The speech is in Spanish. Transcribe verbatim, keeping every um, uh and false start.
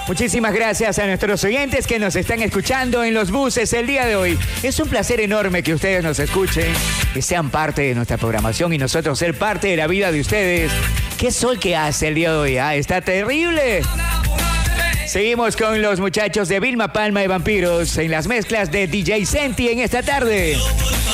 Muchísimas gracias a nuestros oyentes que nos están escuchando en los buses el día de hoy. Es un placer enorme que ustedes nos escuchen, que sean parte de nuestra programación y nosotros ser parte de la vida de ustedes. ¿Qué sol que hace el día de hoy? Ah, está terrible. Seguimos con los muchachos de Vilma Palma y Vampiros en las mezclas de D J Senti en esta tarde.